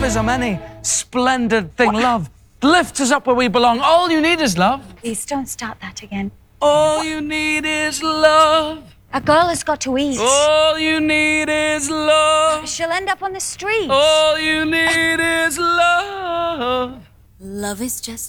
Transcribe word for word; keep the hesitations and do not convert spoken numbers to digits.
a many splendid thing, love. Lift us up where we belong. All you need is love. Please don't start that again. All you need is love. A girl has got to eat. All you need is love. She'll end up on the street. All you need is love. Love is just